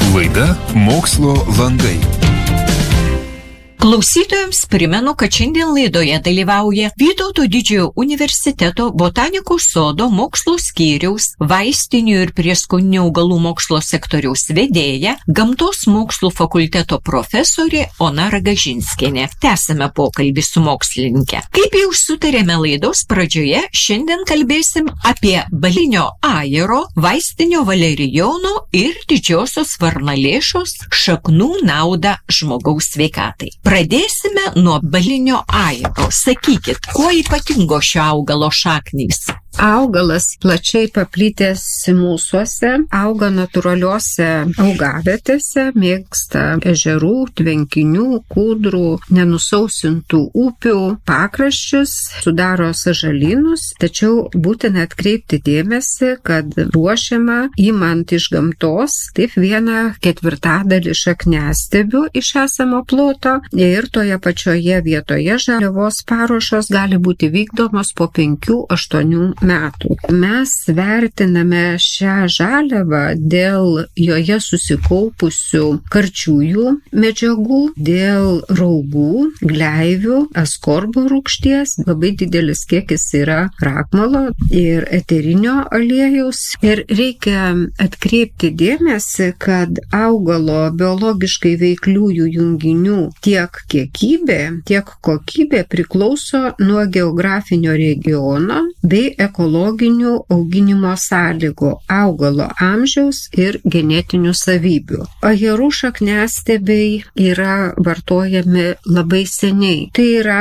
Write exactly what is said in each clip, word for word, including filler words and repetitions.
Laida Mokslo landai. Klausytojams primenu, kad šiandien laidoje dalyvauja Vytauto Didžiojo universiteto botanikos sodo mokslo skyriaus, vaistinių ir prieskoninių augalų mokslo sektoriaus vedėja, gamtos mokslų fakulteto profesorė Ona Ragažinskienė. Tęsime pokalbį su mokslininke. Kaip jau sutarėme laidos pradžioje, šiandien kalbėsim apie balinio ajero, vaistinio valerijono ir didžiosios varnalėšos šaknų naudą žmogaus sveikatai. Pradėsime nuo balinio ajero. Sakykit, kuo ypatingo šio augalo šaknys? Augalas plačiai paplitęs mūsuose, auga natūraliuose augavietėse, mėgsta ežerų, tvenkinių, kūdrų, nenusausintų upių pakraščius, sudaro sąžalynus, tačiau būtina atkreipti dėmesį, kad ruošiama imant iš gamtos taip vieną ketvirtadalį šakniastiebių iš esamo ploto ir toje pačioje vietoje žaliavos paruošos gali būti vykdomos po penkių aštuonių metų. Mes vertiname šią žaliavą dėl joje susikaupusių karčiųjų medžiagų, dėl raugų, gleivių, askorbo rūgšties, labai didelis kiekis yra krakmolo ir eterinio aliejaus. Ir reikia atkreipti dėmesį, kad augalo biologiškai veikliųjų junginių tiek kiekybė, tiek kokybė priklauso nuo geografinio regiono bei ekologinių auginimo sąlygų, augalo amžiaus ir genetinių savybių. Ajerų šakniastiebiai yra vartojami labai seniai. Tai yra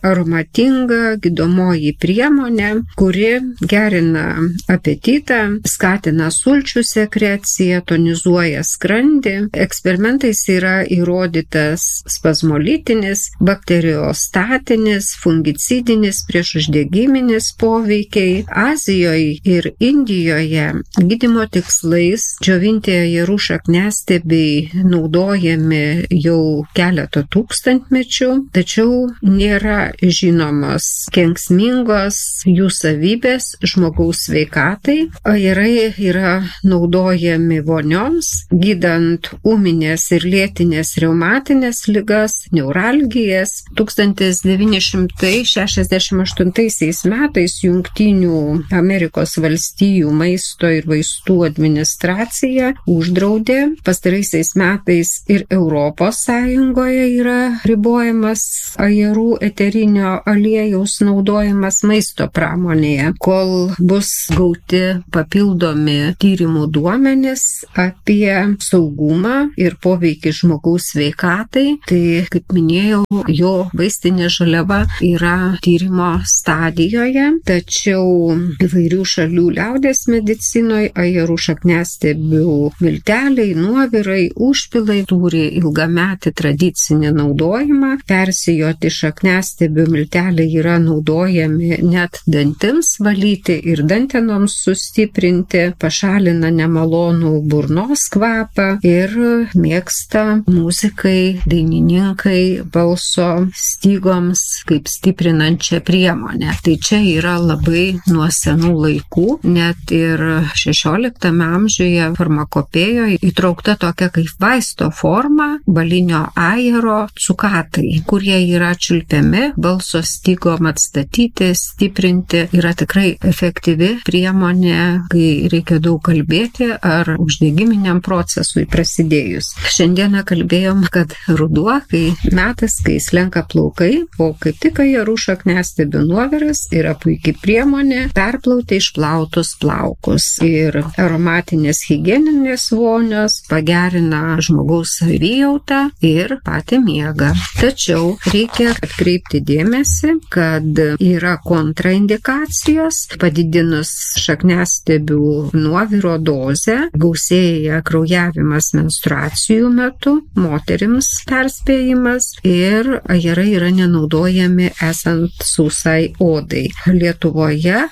aromatinga gydomoji priemonė, kuri gerina apetitą, skatina sulčių sekreciją, tonizuoja skrandį. Eksperimentais yra įrodytas spazmolitinis, bakteriostatinis, fungicidinis, priešuždegiminis poveikiai. Azijoje ir Indijoje gydymo tikslais džiovinti ajerų šakniastiebiai naudojami jau keletą tūkstantmečių, tačiau nėra žinomos kenksmingos jų savybės žmogaus sveikatai. Ajerai yra naudojami vonioms, gydant ūminės ir lėtinės reumatinės ligas, neuralgijas. tūkstantis devyni šimtai šešiasdešimt aštuntaisiais metais Jungtinių Amerikos valstijų maisto ir vaistų administracija uždraudė. Pastaraisiais metais ir Europos Sąjungoje yra ribojamas ajerų eterinio aliejaus naudojimas maisto pramonėje, kol bus gauti papildomi tyrimų duomenys apie saugumą ir poveikį žmogaus sveikatai. Tai, kaip minėjau, jo vaistinė žaliava yra tyrimo stadijoje, tačiau įvairių šalių liaudies medicinoje ajerų šakniastiebių milteliai, nuovirai, užpilai turi ilgametį tradicinį naudojimą. Persijoti šakniastiebių milteliai yra naudojami net dantims valyti ir dantenoms sustiprinti, pašalina nemalonų burnos kvapą ir mėgsta muzikai, dainininkai balso stygoms kaip stiprinančią priemonę. Tai čia yra labai nuo senų laikų, net ir šešioliktame amžiuje farmakopėjoje įtraukta tokia kaip vaisto forma balinio ajero cukatai, kurie yra čiulpiami balso stygom atstatyti, stiprinti. Yra tikrai efektyvi priemonė, kai reikia daug kalbėti ar uždegiminiam procesui prasidėjus. Šiandieną kalbėjom, kad ruduo, kai metas, kai slenka plaukai, o kaip tik ajerų šakniastiebių nuoviras yra puikiai priemonė perplauti išplautus plaukus. Ir aromatinės higieninės vonios pagerina žmogaus savijautą ir patį miegą. Tačiau reikia atkreipti dėmesį, kad yra kontraindikacijos. Padidinus šakniastiebių nuoviro dozę, gausėja kraujavimas menstruacijų metu, moterims perspėjimas ir ajerai yra nenaudojami esant sausai odai. Lietuvoje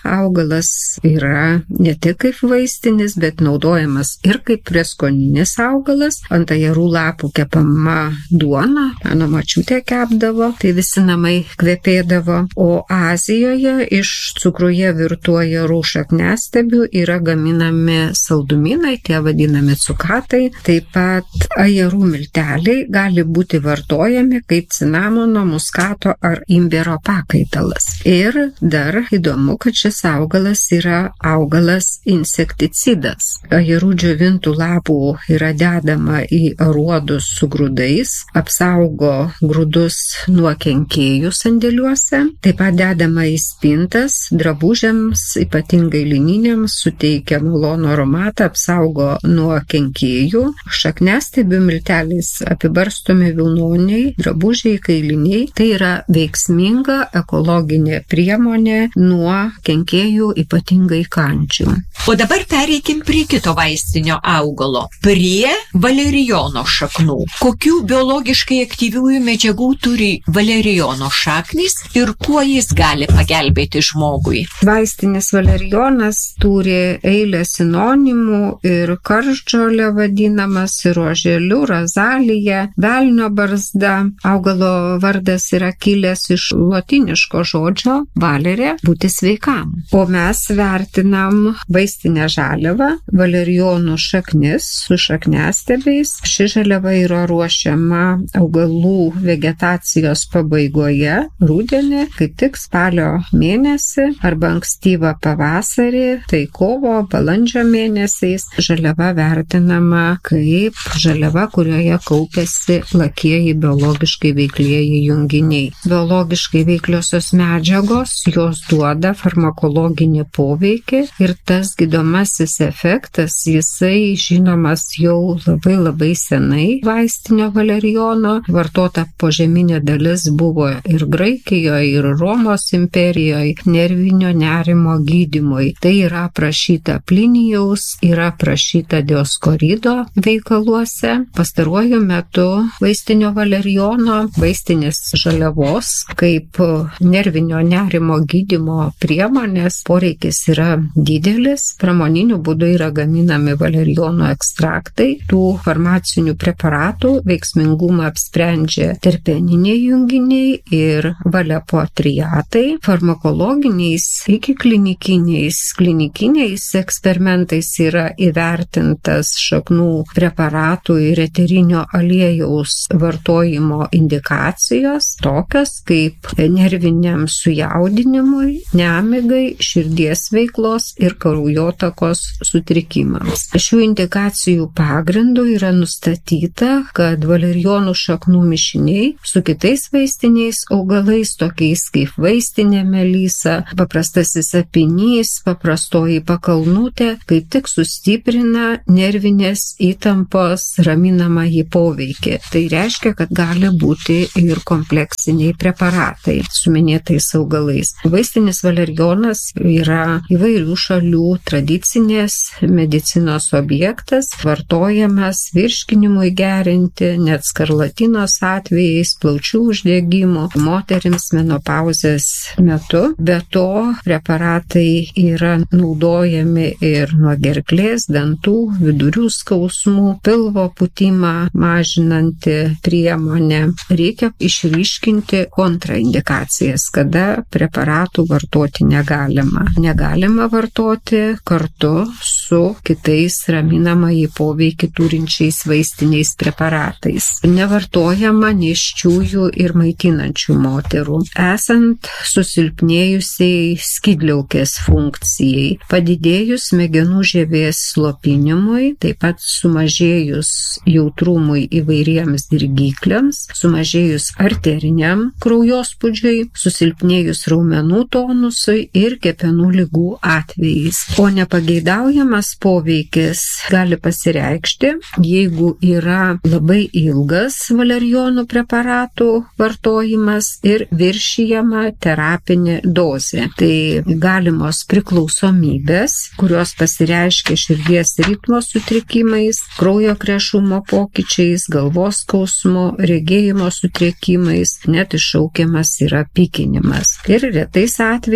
augalas yra ne tik kaip vaistinis, bet naudojamas ir kaip prieskoninis augalas. Ant ajerų lapų kepama duona, mano močiutė kepdavo, tai visi namai kvepėdavo. O Azijoje iš cukruje virtų ajerų šakniastiebių yra gaminami saldumynai, tie vadinami cukatai. Taip pat ajerų milteliai gali būti vartojami kaip cinamono, muskato ar imbiro pakaitalas. Ir dar įdomu, kad šis augalas yra augalas insekticidas. Ajerų džiovintų lapų yra dedama į aruodus su grūdais, apsaugo grūdus nuo kenkėjų sandėliuose, taip pat dedama į spintas, drabužiams, ypatingai lininiams, suteikia malonų aromatą, apsaugo nuo kenkėjų. Šakniastiebių milteliais apibarstomi vilnoniai, drabužiai, kailiniai. Tai yra veiksminga ekologinė priemonė nuo kenkėjų, ypatingai kančių. O dabar pereikim prie kito vaistinio augalo, prie valerijono šaknų. Kokių biologiškai aktyviųjų medžiagų turi valerijono šaknys ir kuo jis gali pagelbėti žmogui? Vaistinis valerijonas turi eilę sinonimų ir karžžolė vadinamas, ir oželiu, razalija, velnio barzda. Augalo vardas yra kilęs iš lotyniško žodžio valerė, būti sveikam. O mes vertinam vaistinę žaliavą, valerijonų šaknis su šakniastiebiais. Ši žaliava yra ruošiama augalų vegetacijos pabaigoje, rudenį, kaip tik spalio mėnesį arba ankstyvą pavasarį, tai kovo, balandžio mėnesiais. Žaliava vertinama kaip žaliava, kurioje kaupiasi lakieji biologiškai veiklieji junginiai. Biologiškai veikliosios medžiagos, jos duoda farmakologinį poveikį ir tas gydomasis efektas, jisai žinomas jau labai labai senai vaistinio valerijono. Vartota požeminė dalis buvo ir Graikijoje, ir Romos imperijoje, nervinio nerimo gydymui. Tai yra aprašyta Plinijaus, yra aprašyta Dioskorido veikaluose. Pastaruoju metu vaistinio valerijono, vaistinės žaliavos, kaip nervinio nerimo gydymo priemonės poreikis yra didelis. Pramoniniu būdu yra gaminami valerijono ekstraktai. Tų farmacinių preparatų veiksmingumą apsprendžia terpeniniai junginiai ir valepotriatai. Farmakologiniais iki klinikiniais, klinikiniais eksperimentais yra įvertintas šaknų preparatų ir eterinio aliejaus vartojimo indikacijos, tokios kaip nerviniam sujaudinimui, nemigai, širdies veiklos ir kraujotakos sutrikimams. Šių indikacijų pagrindų yra nustatyta, kad valerijonų šaknų mišiniai su kitais vaistiniais augalais, tokiais kaip vaistinė melisa, paprastasis apinys, paprastoji pakalnutė, kaip tik sustiprina nervinės įtampos raminamąjį poveikį. Tai reiškia, kad gali būti ir kompleksiniai preparatai su minėtais augalais. Vaistinis valerijonas yra įvairių šalių tradicinės medicinos objektas, vartojamas virškinimui gerinti, net skarlatinos atvejais, plaučių uždegimų, moterims menopauzės metu. Be to, preparatai yra naudojami ir nuo gerklės, dantų, vidurių skausmų, pilvo pūtimą mažinanti priemonė. Reikia išryškinti kontraindikacijas, kada preparatų vartoti negalima. Negalima vartoti kartu su kitais raminamąjį poveikį turinčiais vaistiniais preparatais. Nevartojama nėščiųjų ir maitinančių moterų. Esant susilpnėjusiai skydliaukės funkcijai, padidėjus smegenų žievės slopinimui, taip pat sumažėjus jautrumui įvairiems dirgikliams, sumažėjus arteriniam kraujospūdžiui, susilpnėjus raumenų tonusui ir kepenų ligų atvejais. O nepageidaujamas poveikis gali pasireikšti, jeigu yra labai ilgas valerijonų preparatų vartojimas ir viršijama terapinė dozė. Tai galimos priklausomybės, kurios pasireiškia širdies ritmo sutrikimais, kraujo krešumo pokyčiais, galvos skausmu, regėjimo sutrikimais, net iššaukiamas yra pykinimas. Ir retais atvejais kai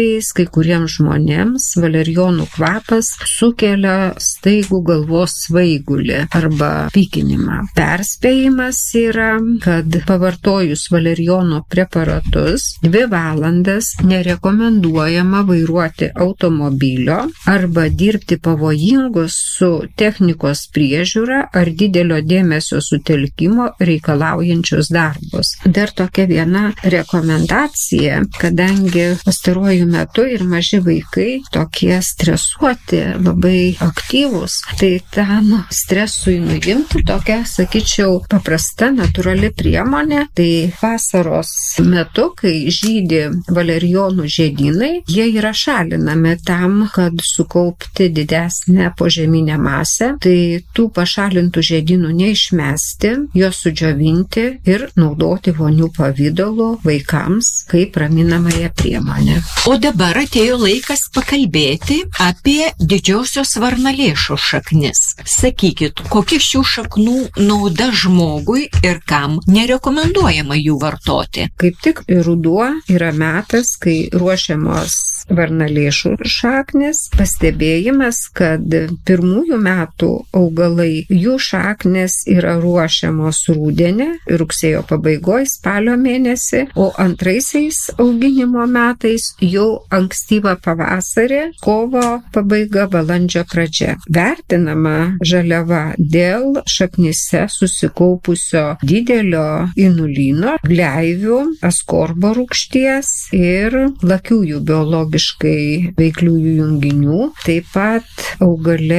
kai kuriems žmonėms valerijonų kvapas sukelia staigų galvos svaigulį arba pykinimą. Perspėjimas yra, kad pavartojus valerijono preparatus dvi valandas nerekomenduojama vairuoti automobilio arba dirbti pavojingus su technikos priežiūra ar didelio dėmesio sutelkimo reikalaujančius darbus. Dar tokia viena rekomendacija, kadangi pastaruoju metu ir maži vaikai tokie stresuoti, labai aktyvūs, tai tam stresui nuimti tokia, sakyčiau, paprasta, natūrali priemonė, tai vasaros metu, kai žydi valerijonų žiedynai, jie yra šalinami tam, kad sukaupti didesnę požeminę masę, tai tų pašalintų žiedynų neišmesti, juos sudžiovinti ir naudoti vonių pavidalu vaikams kaip raminamąją priemonę. O dabar atėjo laikas pakalbėti apie didžiosios varnalėšų šaknis. Sakykit, kokia šių šaknų nauda žmogui ir kam nerekomenduojama jų vartoti? Kaip tik ruduo yra metas, kai ruošiamos varnalėšų šaknis. Pastebėjimas, kad pirmųjų metų augalai, jų šaknis yra ruošiamos rudenį, rugsėjo pabaigoje, spalio mėnesį, o antraisiais auginimo metais jau ankstyvą pavasarį, kovo pabaiga, balandžio pradžia. Vertinama žaliava dėl šaknise susikaupusio didelio inulyno, gleivių, askorbo rūgšties ir lakiųjų biologiškai veikliųjų junginių. Taip pat augale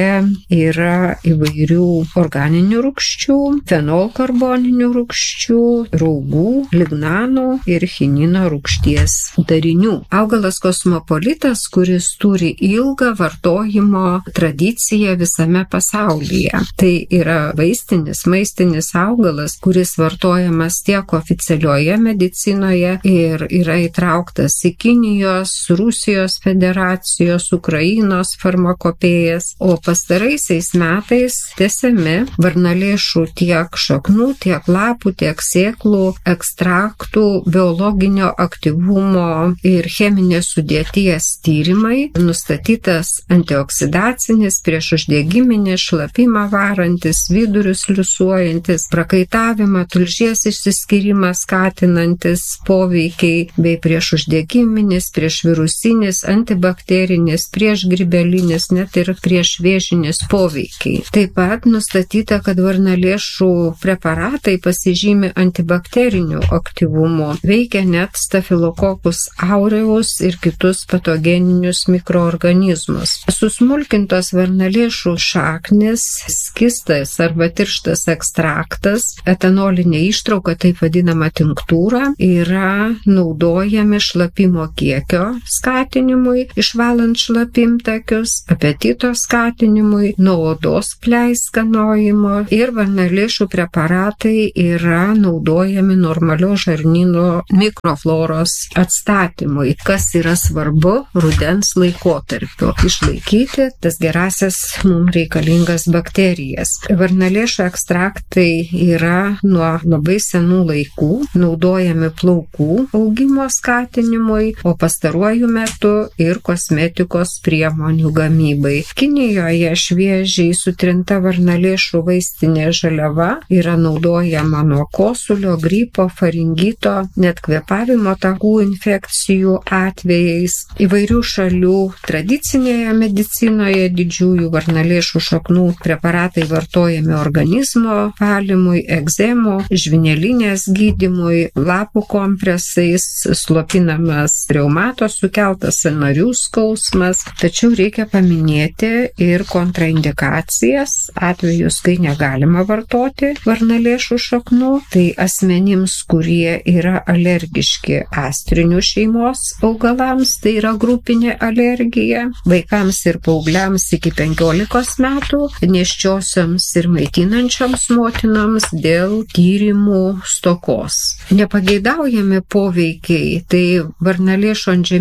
yra įvairių organinių rūgščių, fenolkarboninių rūgščių, raugų, lignanų ir chinino rūgšties darinių. Augalas kosmopolitas, kuris turi ilgą vartojimo tradiciją visame pasaulyje. Tai yra vaistinis, maistinis augalas, kuris vartojamas tiek oficialioje medicinoje ir yra įtrauktas į Kinijos, Rusijos federacijos, Ukrainos farmakopėjas, o pastaraisiais metais tęsiami varnalėšų tiek šaknų, tiek lapų, tiek sėklų, ekstraktų, biologinio aktyvumo ir cheminės sudėties tyrimai, nustatytas antioksidacinis, priešuždegiminis, šlapimą varantis, vidurius liusuojantis, prakaitavimą, tulžies išsiskyrimą skatinantis poveikiai, bei priešuždegiminis, priešvirusinis, antibakterinis, priešgrybelinis, net ir priešvėžinis poveikiai. Taip pat nustatyta, kad varnalėšų preparatai pasižymi antibakteriniu aktyvumu, veikia net stafilokokus aureus ir kitus patogeninius mikroorganizmus. Susmulkintos varnalėšų šaknis, skystas arba tirštas ekstraktas, etanolinė ištrauka, taip vadinama tinktūra, yra naudojami šlapimo kiekio skatinimui, išvalant šlapimtakius, apetito skatinimui, nuo odos pleiskanojimo, ir varnalėšų preparatai yra naudojami normalio žarnyno mikrofloros atstatymui, kas yra svarbu rudens laikotarpiu, išlaikyti tas gerasias mums reikalingas bakterijas. Varnalėšų ekstraktai yra nuo labai senų laikų naudojami plaukų augimo skatinimui, o pastaruoju metu ir kosmetikos priemonių gamybai. Kinijoje šviežiai sutrinta varnalėšų vaistinė žaliava yra naudojama nuo kosulio, gripo, faringito, net kvėpavimo takų infekcijų atvejais. Įvairių šalių tradicinėje medicinoje didžiųjų varnalėšų šaknų preparatai vartojami organizmo valymui, egzemo, žvynelinės gydymui, lapų kompresais, slopinamas reumato sukeltas sąnarių skausmas. Tačiau reikia paminėti ir kontraindikacijas, atvejus, kai negalima vartoti varnalėšų šaknų. Tai asmenims, kurie yra alergiški astrinių šeimos augalams, tai yra grupinė alergija, vaikams ir paaugliams iki penkiolikos metų, nėščiosioms ir maitinančioms motinoms dėl tyrimų stokos. Nepageidaujami poveikiai, tai varnalėšų antžeminė ir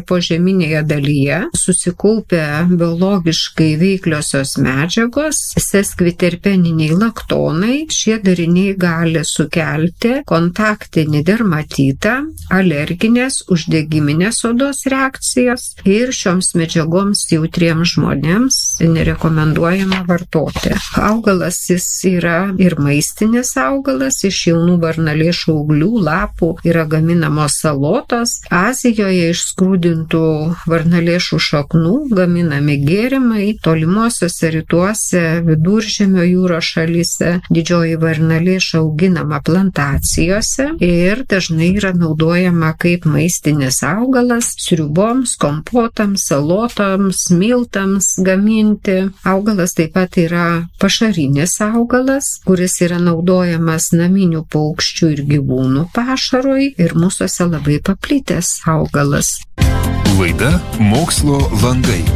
požeminėje dalyje susikaupia biologiškai veikliosios medžiagos, seskviterpeniniai laktonai. Šie dariniai gali sukelti kontaktinį dermatitą, alerginės, uždegiminės odos reakcijas ir šioms medžiagoms jautriems žmonėms nerekomenduojama vartoti. Augalas jis yra ir maistinis augalas, iš jaunų varnalėšų ūglių, lapų yra gaminamos salotos. Azijoje iš skrūdintų varnalėšų šaknų gaminami gėrimai, tolimuosiuose rytuose, Viduržemio jūros šalyse didžioji varnalėša auginama plantacijose ir dažnai yra naudojama kaip maistinis augalas sriuboms, kompotams, salotoms, miltams gaminti. Augalas taip pat yra pašarinis augalas, kuris yra naudojamas naminių paukščių ir gyvūnų pašarui ir mūsuose labai paplitęs augalas. Laida Mokslo langai.